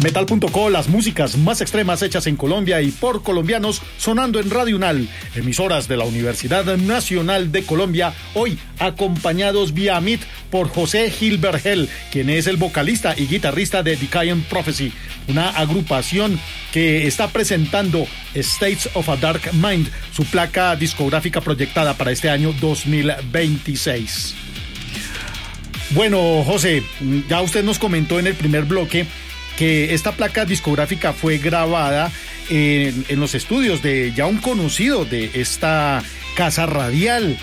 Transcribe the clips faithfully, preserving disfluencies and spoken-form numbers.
Metal punto co, las músicas más extremas hechas en Colombia y por colombianos, sonando en Radio Unal, emisoras de la Universidad Nacional de Colombia, hoy acompañados vía Meet por José Gilbergel, quien es el vocalista y guitarrista de Decaying Prophecy, una agrupación que está presentando States of a Dark Mind, su placa discográfica proyectada para este año dos mil veintiséis. Bueno, José, ya usted nos comentó en el primer bloque que esta placa discográfica fue grabada en, en los estudios de ya un conocido de esta casa radial,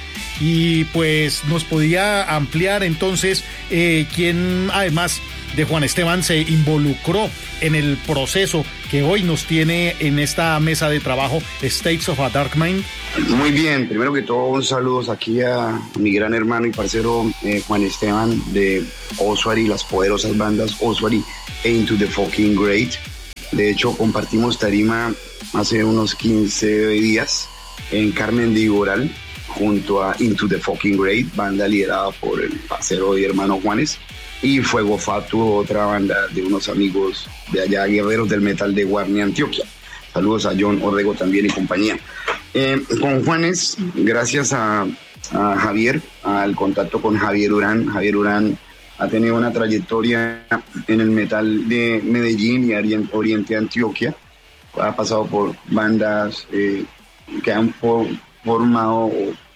y pues nos podía ampliar entonces eh, quién, además de Juan Esteban, se involucró en el proceso que hoy nos tiene en esta mesa de trabajo States of a Dark Mind. Muy bien, primero que todo un saludo aquí a mi gran hermano y parcero eh, Juan Esteban de Ossuary, las poderosas bandas Ossuary e Into the Fucking Great. De hecho, compartimos tarima hace unos quince días en Carmen de Iboral junto a Into the Fucking Great, banda liderada por el parcero y hermano Juanes, y Fuego Fatuo, otra banda de unos amigos de allá, guerreros del metal de Guarne, Antioquia. Saludos a John Orrego también y compañía. Eh, con Juanes, gracias a, a Javier, al contacto con Javier Urán. Javier Urán ha tenido una trayectoria en el metal de Medellín y Oriente Antioquia. Ha pasado por bandas eh, que han por, formado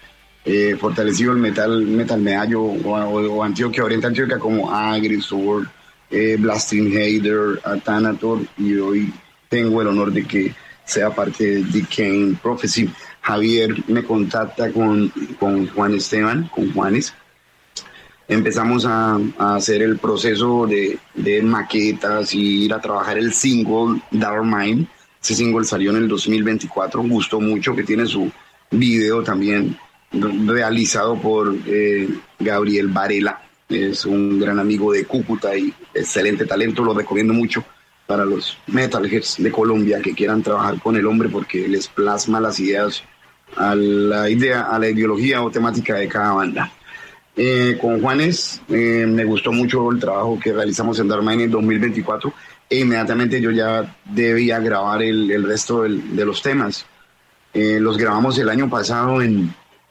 eh, fortalecido el metal, metal medallo o, o, o Antioquia, Oriente Antioquia, como Agrisur, eh, Blasting Hater, Athanator, y hoy tengo el honor de que sea parte de Decaying Prophecy. Javier me contacta con, con Juan Esteban, con Juanes. Empezamos a, a hacer el proceso de, de maquetas y ir a trabajar el single Dark Mind. Ese single salió en el dos mil veinticuatro, gustó mucho, que tiene su video también realizado por eh, Gabriel Varela. Es un gran amigo de Cúcuta y excelente talento, lo recomiendo mucho para los metalheads de Colombia que quieran trabajar con el hombre, porque les plasma las ideas a la idea, a la ideología o temática de cada banda. Eh, con Juanes eh, me gustó mucho el trabajo que realizamos en Dark Mind en dos mil veinticuatro, e inmediatamente yo ya debía grabar el, el resto del, de los temas. Eh, los grabamos el año pasado en,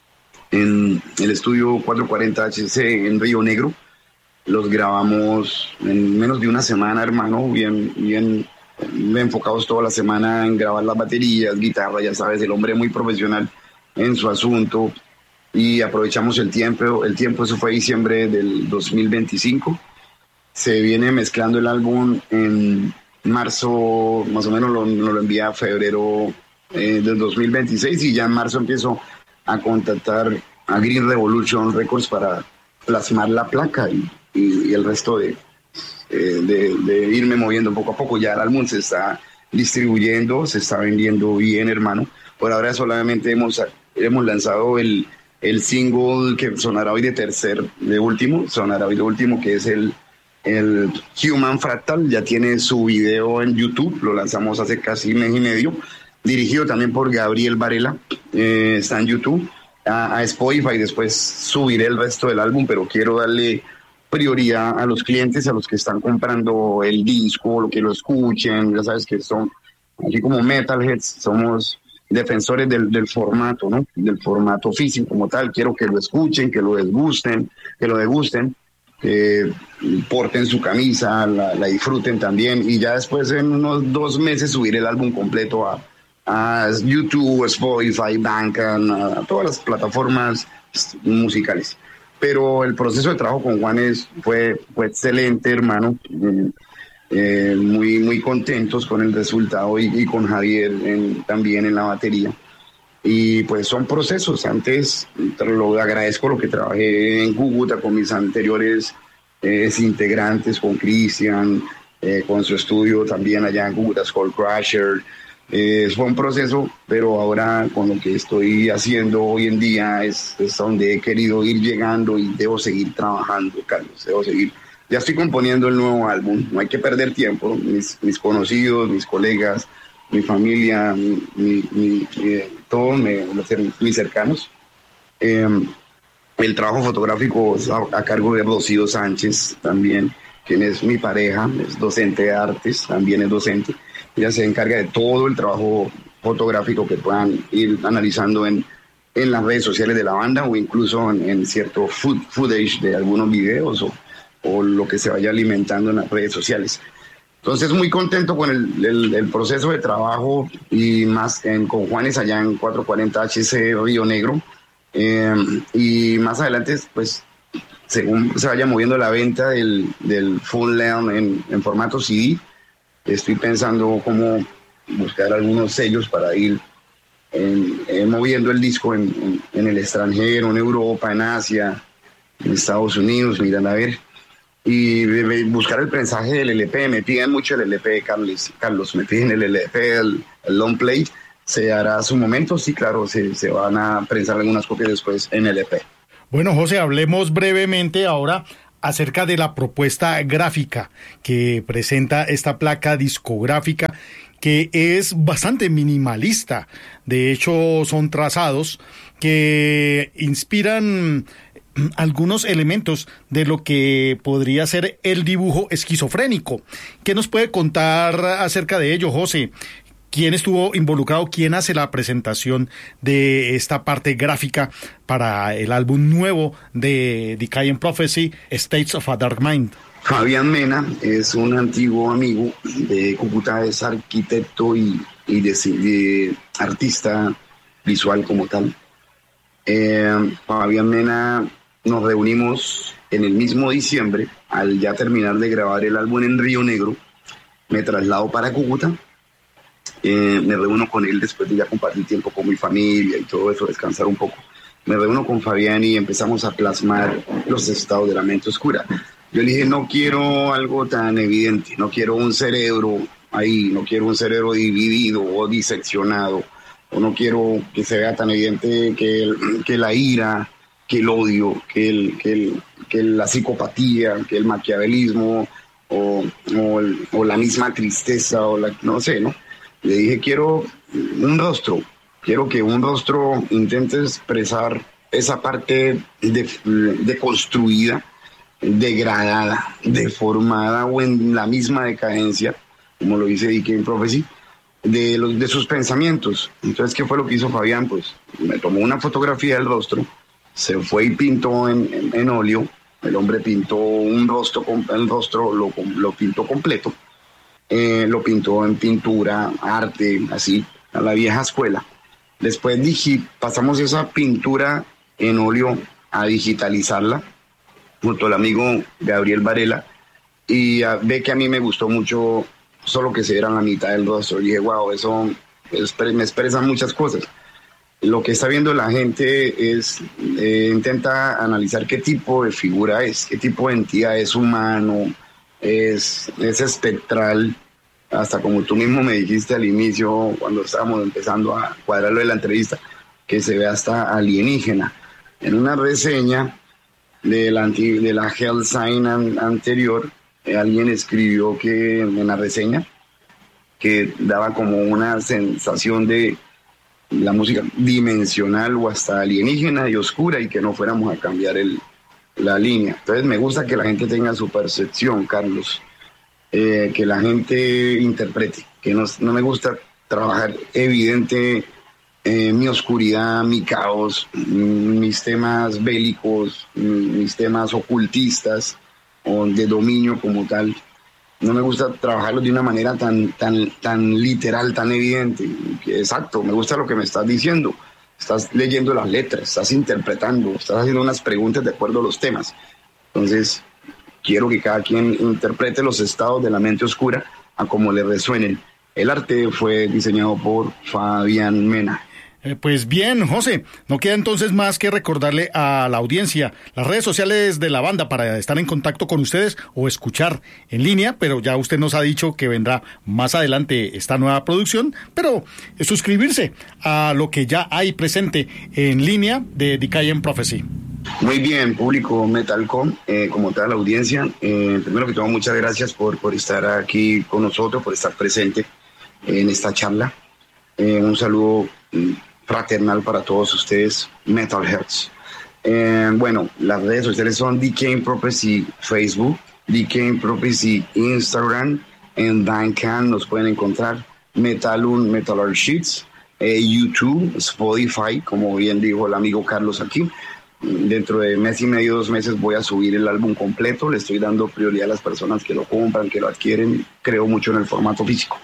en el estudio cuatrocientos cuarenta H C en Río Negro. Los grabamos en menos de una semana, hermano, bien, bien, bien enfocados toda la semana en grabar las baterías, guitarra, ya sabes, el hombre muy profesional en su asunto, y aprovechamos el tiempo, el tiempo, eso fue diciembre del dos mil veinticinco, se viene mezclando el álbum en marzo, más o menos lo, lo envía a febrero eh, del dos mil veintiséis, y ya en marzo empiezo a contactar a Green Revolution Records para plasmar la placa y Y, y el resto de, eh, de, de irme moviendo poco a poco. Ya el álbum se está distribuyendo, se está vendiendo bien, hermano. Por ahora solamente hemos, hemos lanzado el, el single que sonará hoy de tercer, de último, sonará hoy de último, que es el, el Human Fractal. Ya tiene su video en YouTube, lo lanzamos hace casi mes y medio, dirigido también por Gabriel Varela, eh, está en YouTube, a, a Spotify. Después subiré el resto del álbum, pero quiero darle prioridad a los clientes, a los que están comprando el disco, lo que lo escuchen. Ya sabes que son, así como metalheads, somos defensores del, del formato, ¿no? Del formato físico como tal. Quiero que lo escuchen, que lo desgusten, que lo degusten, que porten su camisa, la, la disfruten también, y ya después en unos dos meses subiré el álbum completo a, a YouTube, Spotify, Bandcamp, a todas las plataformas musicales. Pero el proceso de trabajo con Juanes fue, fue excelente, hermano. Eh, eh, muy, muy contentos con el resultado, y, y con Javier en, también en la batería. Y pues son procesos. Antes lo agradezco lo que trabajé en Cúcuta con mis anteriores eh, integrantes, con Cristian, eh, con su estudio también allá en Cúcuta, Skull Crusher. Eh, fue un proceso, pero ahora con lo que estoy haciendo hoy en día es, es donde he querido ir llegando, y debo seguir trabajando, Carlos, debo seguir. Ya estoy componiendo el nuevo álbum, no hay que perder tiempo. Mis, mis conocidos, mis colegas, mi familia, mi, mi, mi, eh, todos me, mis cercanos. Eh, el trabajo fotográfico a, a cargo de Rocío Sánchez también. quien es mi pareja, es docente de artes, también es docente. Ella se encarga de todo el trabajo fotográfico que puedan ir analizando en, en las redes sociales de la banda o incluso en, en cierto food, footage de algunos videos o, o lo que se vaya alimentando en las redes sociales. Entonces muy contento con el, el, el proceso de trabajo y más en, con Juanes allá en cuatrocientos cuarenta H C Río Negro. Eh, y más adelante, pues, según se vaya moviendo la venta del, del full length en, en formato C D, estoy pensando cómo buscar algunos sellos para ir en, en moviendo el disco en, en, en el extranjero, en Europa, en Asia, en Estados Unidos, miran a ver, y buscar el prensaje del L P. Me piden mucho el L P, Carlos, Carlos me piden el L P, el, el long play. Se hará a su momento, sí, claro, se, se van a prensar algunas copias después en L P. Bueno, José, hablemos brevemente ahora acerca de la propuesta gráfica que presenta esta placa discográfica, que es bastante minimalista. De hecho, son trazados que inspiran algunos elementos de lo que podría ser el dibujo esquizofrénico. ¿Qué nos puede contar acerca de ello, José? ¿Quién estuvo involucrado? ¿Quién hace la presentación de esta parte gráfica para el álbum nuevo de Decaying Prophecy, States of a Dark Mind? Fabián Mena es un antiguo amigo de Cúcuta, es arquitecto y, y de, de artista visual como tal. Eh, Fabián Mena, nos reunimos en el mismo diciembre, al ya terminar de grabar el álbum en Río Negro. Me traslado para Cúcuta. Eh, me reúno con él después de ya compartir tiempo con mi familia y todo eso, descansar un poco. Me reúno con Fabián y empezamos a plasmar los estados de la mente oscura. Yo le dije, no quiero algo tan evidente, no quiero un cerebro ahí, no quiero un cerebro dividido o diseccionado, o no quiero que se vea tan evidente que, el, que la ira, que el odio, que, el, que, el, que la psicopatía, que el maquiavelismo, o, o, el, o la misma tristeza, o la, no sé, ¿no? Le dije, quiero un rostro, quiero que un rostro intente expresar esa parte de, de construida, degradada, deformada o en la misma decadencia, como lo dice Decaying Prophecy, de, los, de sus pensamientos. Entonces, ¿qué fue lo que hizo Fabián? Pues me tomó una fotografía del rostro, se fue y pintó en, en, en óleo. El hombre pintó un rostro, el rostro lo, lo pintó completo. Eh, lo pintó en pintura, arte, así, a la vieja escuela. Después dije, pasamos esa pintura en óleo a digitalizarla junto al amigo Gabriel Varela, y uh, ve que a mí me gustó mucho solo que se viera la mitad del rostro. Y dije, wow, eso me expresa muchas cosas. Lo que está viendo la gente es, eh, intenta analizar qué tipo de figura es, qué tipo de entidad es, humano, es, es espectral, hasta como tú mismo me dijiste al inicio, cuando estábamos empezando a cuadrarlo de la entrevista, que se ve hasta alienígena. En una reseña de la, de la Hell Sign an, anterior, eh, alguien escribió que en la reseña que daba como una sensación de la música dimensional o hasta alienígena y oscura, y que no fuéramos a cambiar el, la línea. Entonces me gusta que la gente tenga su percepción, Carlos, eh, que la gente interprete, que no, no me gusta trabajar evidente eh, mi oscuridad, mi caos, mis temas bélicos, mis temas ocultistas o de dominio como tal. No me gusta trabajarlo de una manera tan, tan, tan literal, tan evidente. Exacto, me gusta lo que me estás diciendo. Estás leyendo las letras, estás interpretando, estás haciendo unas preguntas de acuerdo a los temas. Entonces, quiero que cada quien interprete los estados de la mente oscura a como le resuenen. El arte fue diseñado por Fabián Mena. Eh, pues bien, José, no queda entonces más que recordarle a la audiencia las redes sociales de la banda para estar en contacto con ustedes o escuchar en línea, pero ya usted nos ha dicho que vendrá más adelante esta nueva producción, pero suscribirse a lo que ya hay presente en línea de Decaying Prophecy. Muy bien, público Metalcom, eh, como tal la audiencia, eh, primero que todo muchas gracias por, por estar aquí con nosotros, por estar presente en esta charla. Eh, un saludo fraternal para todos ustedes, Metalheads. Eh, bueno, las redes sociales son Decaying Prophecy Facebook, Decaying Prophecy Instagram, en Bandcamp nos pueden encontrar, Metalun, Metal Art Sheets, eh, YouTube, Spotify, como bien dijo el amigo Carlos aquí. Dentro de mes y medio, dos meses voy a subir el álbum completo. Le estoy dando prioridad a las personas que lo compran, que lo adquieren. Creo mucho en el formato físico.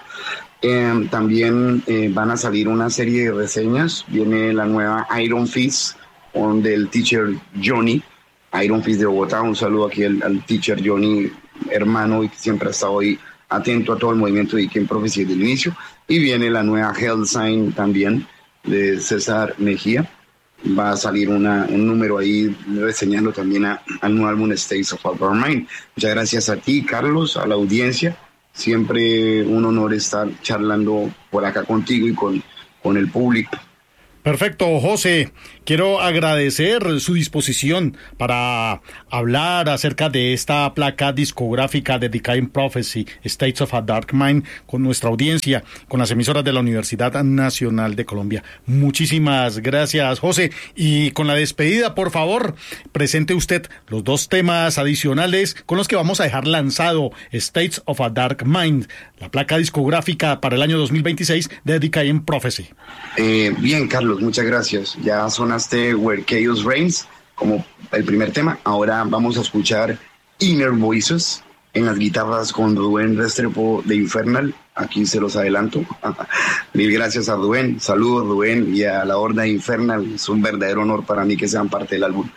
Eh, también eh, van a salir una serie de reseñas. Viene la nueva Iron Fist con del teacher Johnny, Iron Fist de Bogotá. Un saludo aquí al, al teacher Johnny, hermano, y que siempre ha estado ahí atento a todo el movimiento de Decaying Prophecy desde el inicio. Y viene la nueva Hell Sign también de César Mejía. Va a salir una, un número ahí reseñando también a, al nuevo álbum States of Our Mind. Muchas gracias a ti, Carlos, a la audiencia. Siempre un honor estar charlando por acá contigo y con, con el público. Perfecto, José. Quiero agradecer su disposición para hablar acerca de esta placa discográfica de Decaying Prophecy, States of a Dark Mind, con nuestra audiencia, con las emisoras de la Universidad Nacional de Colombia. Muchísimas gracias, José. Y con la despedida, por favor, presente usted los dos temas adicionales con los que vamos a dejar lanzado States of a Dark Mind, la placa discográfica para el año dos mil veintiséis de Decaying Prophecy. Eh, bien, Carlos, muchas gracias. Ya sonaste Where Chaos Reigns como el primer tema. Ahora vamos a escuchar Inner Voices en las guitarras con Rubén Restrepo de Infernal. Aquí se los adelanto. Mil gracias a Rubén. Saludos, Rubén, y a la horda Infernal. Es un verdadero honor para mí que sean parte del álbum.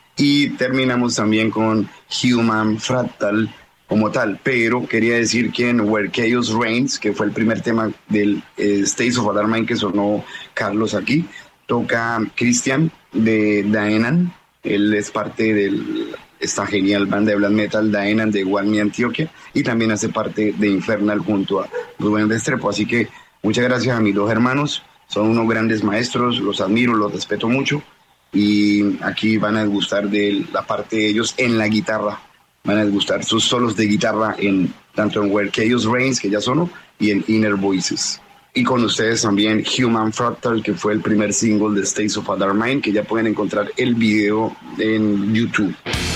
Y terminamos también con Human Fractal como tal, pero quería decir que en Where Chaos Reigns, que fue el primer tema del eh, States of a Dark Mind que sonó Carlos aquí, toca Christian de Daenan. Él es parte de esta genial banda de black metal Daenan de Guarmi, Antioquia, y también hace parte de Infernal junto a Rubén Restrepo. Así que muchas gracias a mis dos hermanos, son unos grandes maestros, los admiro, los respeto mucho, y aquí van a degustar de la parte de ellos en la guitarra. Van a gustar sus solos de guitarra en tanto en Where Chaos Reigns, que ya sonó, y en Inner Voices. Y con ustedes también Human Fractal, que fue el primer single de States of a Dark Mind, que ya pueden encontrar el video en YouTube.